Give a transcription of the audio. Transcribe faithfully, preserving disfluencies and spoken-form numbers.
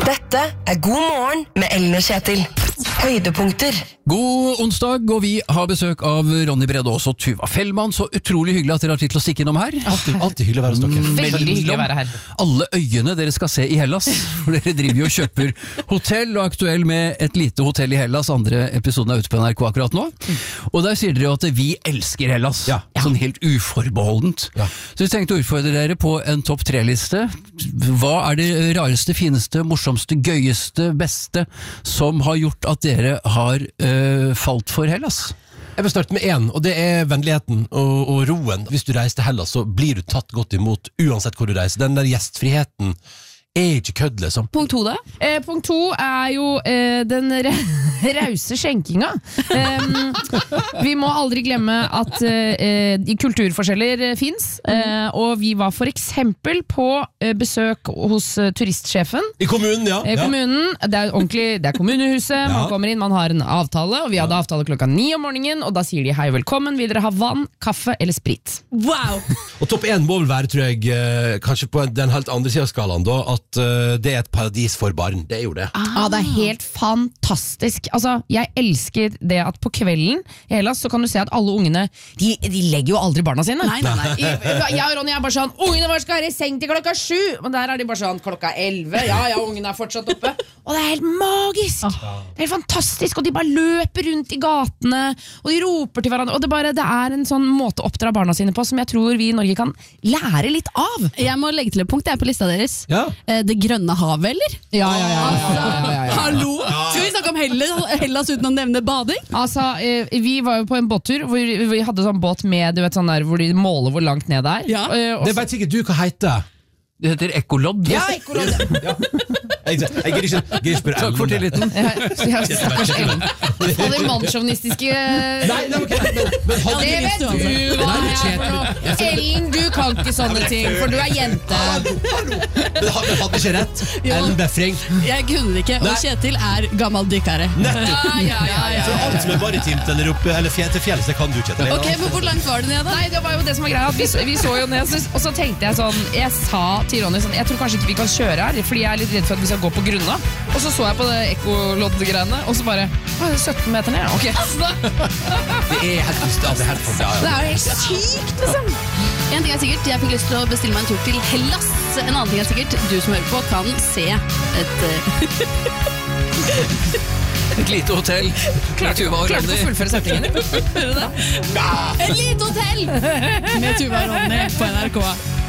Dette er God morgen med Ellen og Kjetil. Høydepunkter. God onsdag, og vi har besøk av Ronny Brede og Tuva Fellmann. Så utrolig hyggelig at dere har tid til å stikke innom her. Alltid, alltid hyggelig å være hos dere. Veldig hyggelig å være her. Alle øyene dere skal se i Hellas, for dere driver jo og kjøper hotell, og er aktuell med et lite hotell i Hellas. Andre episoden er ute på N R K akkurat nå. Og der sier dere jo at vi elsker Hellas, Ja. sånn helt uforbeholdent. Ja. Så vi tenkte å utfordre dere på en topp tre-liste. Hva er det rareste, fineste, morsomste, gøyeste, beste som har gjort at dere har øh, falt for Hellas? Jeg vil starte med en, og det er vennligheten og, og roen. Hvis du reiser til Hellas, så blir du tatt godt imot uansett hvor du reiser. Den der gjestfriheten er ikke kødd, liksom. Punkt to da? Eh, punkt to er jo eh, den rause skjenkinga. Um, vi må aldri glemme at eh, de kulturforskjeller eh, finnes, eh, og vi var for eksempel på eh, besøk hos eh, turistsjefen. I kommunen, ja. Eh, kommunen, det er ordentlig, det er kommunehuset, Ja. man kommer inn, man har en avtale, og vi hadde avtale klokka ni om morgenen, og da sier de hei og velkommen, vil dere ha vann, kaffe eller sprit? Wow! Og topp én må vel være, tror jeg, eh, kanskje på den helt andre siden av skalaen, da, at eh, det er et paradis for barn. Det er jo det. Ja, det er helt fantastisk. Altså, jeg elsker det at på kvelden i Hellas så kan du se at alle ungene, de, de legger jo aldri barna sine. Nei, nei, nei. I- Jeg og Ronny er bare sånn, ungene våre skal være i seng til klokka sju, men der er de bare sånn, klokka elleve, ja, ja, ungene er fortsatt oppe. Og det er helt magisk. Det er helt fantastisk, og de bare løper rundt i gatene, og de roper til hverandre, og det, bare, det er en sånn måte å oppdra barna sine på, som jeg tror vi i Norge kan lære litt av. Jeg må legge til et punkt, det er på lista deres. Ja. Eh, Det grønne havet, eller? Ja, ja, ja, ja, ja, ja, ja, ja. Hallo! Skal vi snakke om Hellas, Hellas uten å nevne bading? Altså, eh, vi var jo på en båttur hvor vi hadde sånn båt med, du vet sånn der, hvor de måler hvor langt ned det er. Ja. Eh, og Det vet sikkert du hva heter. Det heter ekkolodd. Ja, ekkolodd. Jeg, jeg gidder ikke, jeg gidder ikke spørre Takk for Ellen om det. tilliten. Ja, ja, stakkars Ellen. Og de mannssjåvinistiske Nei, nei, ok, men, men hadde Det vet du hva Nei, det er Kjetil, for noe. jeg får- Ellen, du kan ikke sånne ting, for du er jente. Men hadde, hadde ikke rett. Jo. Ellen Befring. Jeg kunne det ikke, Nei. og Kjetil er gammel dykkere. Nettopp. Ja, ja, ja, ja, Så ja. alt som er maritimt eller oppe eller fjell til fjells, det kan du, Kjetil. Ok, men hvor langt var det ned da? Nei, det var jo det som var greia. at Vi, vi så jo ned, så, og så tenkte jeg sånn Jeg sa til Ronny sånn, jeg tror kanskje ikke vi kan kjøre her, fordi jeg er litt redd for at vi skal gå på grunna. Og så så jeg på det ekkolodd-greiene, og så bare å, det er sytten meter ned. Ok, så da, Det er helt ja, det er helt for, ja, det ja. er jo helt sykt, liksom. En ting er sikkert, jeg fikk lyst til å bestille meg en tur til Hellas. En annen ting er sikkert, du som hører på kan se et... eh, Et lite hotell. Klarte Tuva og klarte ikke å Ronny. fullføre setningen. Et lite hotell med Tuva og Ronny på N R K.